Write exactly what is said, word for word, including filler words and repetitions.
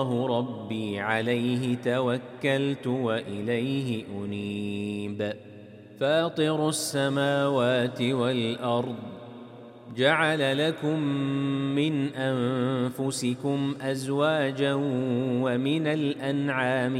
ربي عليه توكلت وإليه أنيب فاطر السماوات والأرض جعل لكم من أنفسكم أزواجا ومن الأنعام